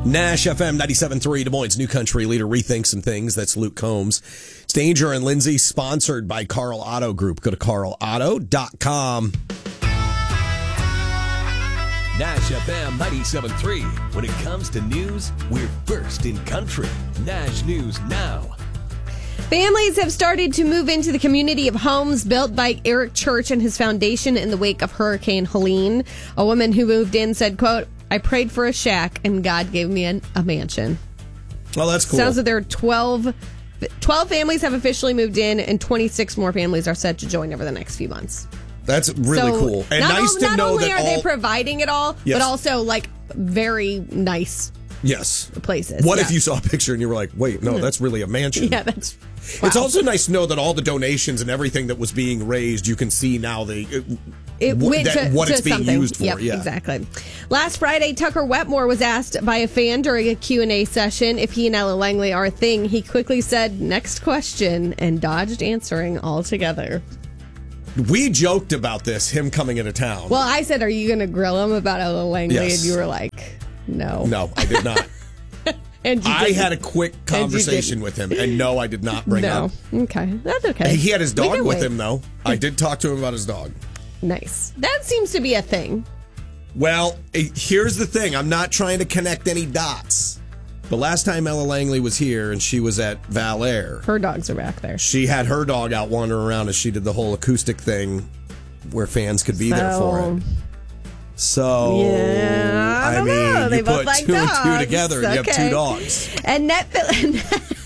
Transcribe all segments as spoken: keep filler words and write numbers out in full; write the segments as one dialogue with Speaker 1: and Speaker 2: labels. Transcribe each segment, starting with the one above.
Speaker 1: Nash F M ninety-seven point three, Des Moines' new country leader, rethinks some things. That's Luke Combs. It's Danger and Lindsay, sponsored by Carl Auto Group. Go to carl auto dot com.
Speaker 2: Nash F M ninety-seven point three. When it comes to news, we're first in country. Nash News Now.
Speaker 3: Families have started to move into the community of homes built by Eric Church and his foundation in the wake of Hurricane Helene. A woman who moved in said, quote, I prayed for a shack and God gave me an, a mansion.
Speaker 1: Well, that's cool.
Speaker 3: Sounds like there are twelve, twelve families have officially moved in and twenty-six more families are set to join over the next few months.
Speaker 1: That's really
Speaker 3: so
Speaker 1: cool. And
Speaker 3: not
Speaker 1: nice
Speaker 3: o-
Speaker 1: to
Speaker 3: not
Speaker 1: know
Speaker 3: only
Speaker 1: that
Speaker 3: are
Speaker 1: all...
Speaker 3: they providing it all,
Speaker 1: Yes.
Speaker 3: but also like very nice
Speaker 1: yes.
Speaker 3: places.
Speaker 1: What
Speaker 3: yeah.
Speaker 1: if you saw a picture and you were like, wait, no, that's really a mansion?
Speaker 3: Yeah, that's... Wow.
Speaker 1: It's also nice to know that all the donations and everything that was being raised, you can see now the it,
Speaker 3: It
Speaker 1: wh-
Speaker 3: went
Speaker 1: that,
Speaker 3: to,
Speaker 1: what
Speaker 3: to
Speaker 1: it's being
Speaker 3: something.
Speaker 1: used for.
Speaker 3: Yep,
Speaker 1: yeah,
Speaker 3: exactly. Last Friday, Tucker Wetmore was asked by a fan during a Q and A session if he and Ella Langley are a thing. He quickly said, next question, and dodged answering altogether.
Speaker 1: We joked about this, him coming into town.
Speaker 3: Well, I said, are you going to grill him about Ella Langley?
Speaker 1: Yes.
Speaker 3: And you were like, no.
Speaker 1: No, I did not.
Speaker 3: And you
Speaker 1: I
Speaker 3: didn't.
Speaker 1: had a quick conversation with him, and no, I did not bring
Speaker 3: no.
Speaker 1: up.
Speaker 3: Okay, that's okay.
Speaker 1: He had his
Speaker 3: We
Speaker 1: dog
Speaker 3: can
Speaker 1: with
Speaker 3: wait.
Speaker 1: him, though. I did talk to him about his dog.
Speaker 3: Nice. That seems to be a thing.
Speaker 1: Well, eh, here's the thing. I'm not trying to connect any dots. The last time Ella Langley was here, and she was at Val Air,
Speaker 3: Her dogs are back there.
Speaker 1: she had her dog out wandering around as she did the whole acoustic thing where fans could be there for
Speaker 3: So-
Speaker 1: it. So,
Speaker 3: Yeah, I
Speaker 1: I,
Speaker 3: don't
Speaker 1: mean,
Speaker 3: know. They
Speaker 1: you
Speaker 3: both
Speaker 1: put
Speaker 3: like
Speaker 1: two and two
Speaker 3: dogs.
Speaker 1: together, and you have two
Speaker 3: Okay.
Speaker 1: dogs.
Speaker 3: And Netflix,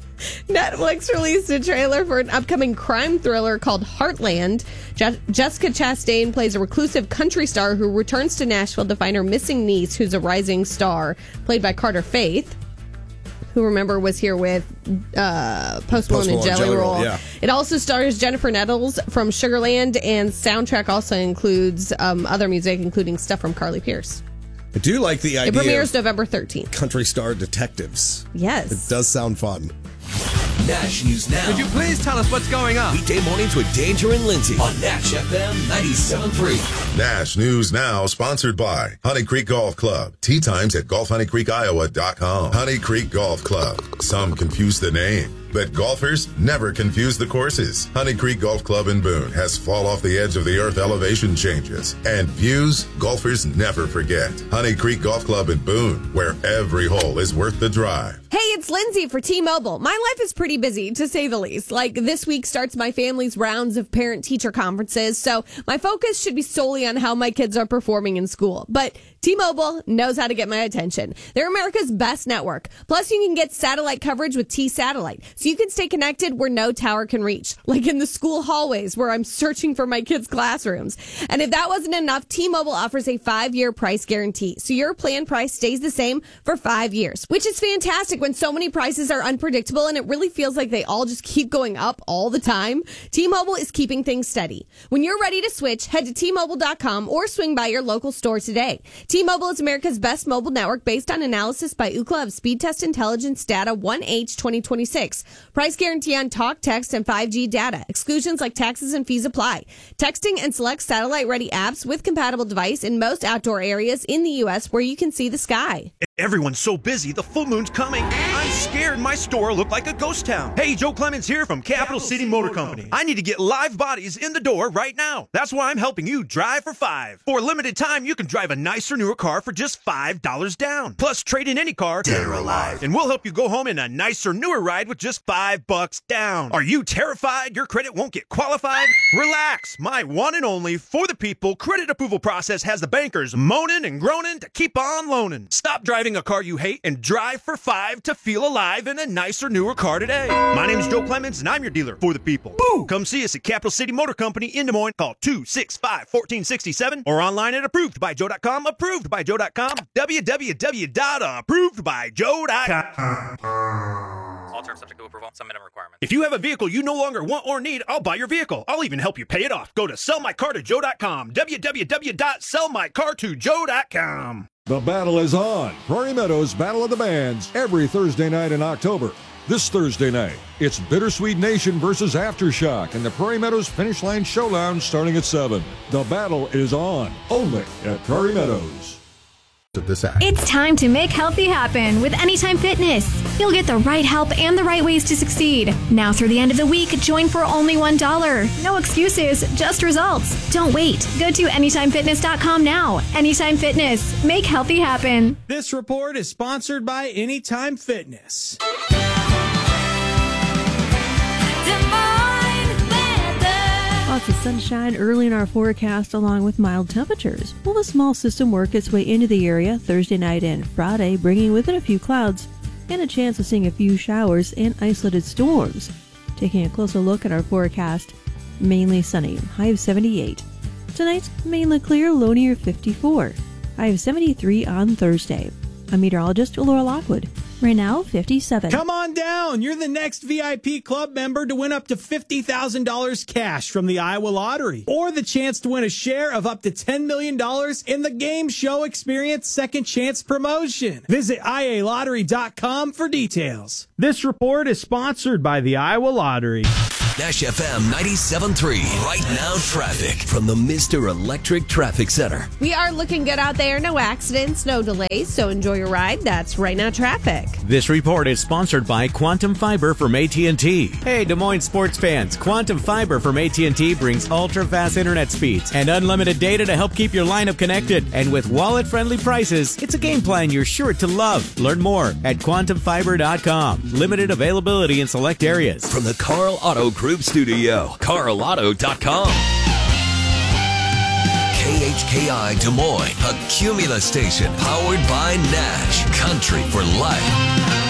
Speaker 3: Netflix released a trailer for an upcoming crime thriller called Heartland. Je- Jessica Chastain plays a reclusive country star who returns to Nashville to find her missing niece, who's a rising star, played by Carter Faith, who, remember, was here with uh, Post Malone and Jelly,
Speaker 1: Jelly
Speaker 3: Roll.
Speaker 1: Roll, yeah.
Speaker 3: It also stars Jennifer Nettles from Sugarland, and soundtrack also includes um, other music, including stuff from Carly Pearce.
Speaker 1: I do like the
Speaker 3: It
Speaker 1: idea
Speaker 3: premieres
Speaker 1: of
Speaker 3: November thirteenth.
Speaker 1: country star detectives.
Speaker 3: Yes.
Speaker 1: It does sound fun.
Speaker 2: Nash News Now.
Speaker 4: Could you please tell us what's going on?
Speaker 2: Weekday mornings with Danger and Lindsay on Nash F M ninety-seven point three.
Speaker 5: Nash News Now, sponsored by Honey Creek Golf Club. Tee times at golf honey creek iowa dot com. Honey Creek Golf Club. Some confuse the name, but golfers never confuse the courses. Honey Creek Golf Club in Boone has fall off the edge of the earth elevation changes and views golfers never forget. Honey Creek Golf Club in Boone, where every hole is worth the drive.
Speaker 3: Hey, it's Lindsay for T-Mobile. My life is pretty busy, to say the least. Like, this week starts my family's rounds of parent-teacher conferences, so my focus should be solely on how my kids are performing in school. But T-Mobile knows how to get my attention. They're America's best network. Plus, you can get satellite coverage with T-Satellite, so you can stay connected where no tower can reach, like in the school hallways where I'm searching for my kids' classrooms. And if that wasn't enough, T-Mobile offers a five-year price guarantee, so your plan price stays the same for five years, which is fantastic when so many prices are unpredictable and it really feels like they all just keep going up all the time. T-Mobile is keeping things steady. When you're ready to switch, head to T Mobile dot com or swing by your local store today. T-Mobile is America's best mobile network based on analysis by Ookla of Speed Test Intelligence data one H twenty twenty-six. Price guarantee on talk, text, and five G data. Exclusions like taxes and fees apply. Texting and select satellite-ready apps with compatible device in most outdoor areas in the U S where you can see the sky.
Speaker 6: Everyone's so busy, the full moon's coming. I'm scared my store looked like a ghost town. Hey, Joe Clemens here from Capital City Motor Company. I need to get live bodies in the door right now. That's why I'm helping you drive for five. For a limited time, you can drive a nicer, newer car for just five dollars down. Plus, trade in any car, dead or alive, and we'll help you go home in a nicer, newer ride with just five bucks down. Are you terrified your credit won't get qualified? Relax. My one and only for the people credit approval process has the bankers moaning and groaning to keep on loaning. Stop driving a car you hate and drive for five to feel alive in a nicer, newer car today. My name's Joe Clemens, and I'm your dealer for the people. Boo! Come see us at Capital City Motor Company in Des Moines. Call two six five, one four six seven or online at approved by joe dot com. approved by joe dot com. w w w dot approved by joe dot com.
Speaker 7: All terms subject to approval. Some minimum requirements.
Speaker 6: If you have a vehicle you no longer want or need, I'll buy your vehicle. I'll even help you pay it off. Go to sell my car to joe dot com. w w w dot sell my car to joe dot com.
Speaker 8: The battle is on. Prairie Meadows Battle of the Bands every Thursday night in October. This Thursday night, it's Bittersweet Nation versus Aftershock in the Prairie Meadows Finish Line Showdown starting at seven. The battle is on, only at Prairie Meadows.
Speaker 5: of this act.
Speaker 9: It's time to make healthy happen with Anytime Fitness. You'll get the right help and the right ways to succeed. Now through the end of the week, join for only one dollar. No excuses, just results. Don't wait. Go to anytime fitness dot com now. Anytime Fitness. Make healthy happen.
Speaker 10: This report is sponsored by Anytime Fitness.
Speaker 11: Lots of sunshine early in our forecast along with mild temperatures. Will the small system work its way into the area Thursday night and Friday, bringing with it a few clouds and a chance of seeing a few showers and isolated storms. Taking a closer look at our forecast, mainly sunny, high of seventy-eight. Tonight, mainly clear, low near fifty-four. High of seventy-three on Thursday. I'm meteorologist Laura Lockwood. Right now, fifty-seven.
Speaker 10: Come on down. You're the next V I P club member to win up to fifty thousand dollars cash from the Iowa Lottery, or the chance to win a share of up to ten million dollars in the Game Show Experience Second Chance promotion. Visit I A lottery dot com for details. This report is sponsored by the Iowa Lottery.
Speaker 2: Nash F M ninety-seven point three. Right now, traffic from the Mister Electric Traffic Center.
Speaker 3: We are looking good out there. No accidents, no delays. So enjoy your ride. That's Right Now Traffic.
Speaker 12: This report is sponsored by Quantum Fiber from A T and T. Hey, Des Moines sports fans. Quantum Fiber from A T and T brings ultra-fast internet speeds and unlimited data to help keep your lineup connected. And with wallet-friendly prices, it's a game plan you're sure to love. Learn more at quantum fiber dot com. Limited availability in select areas.
Speaker 2: From the Carl Auto Group Studio, carl auto dot com. K H K I Des Moines, a Cumulus station powered by Nash. Country for life.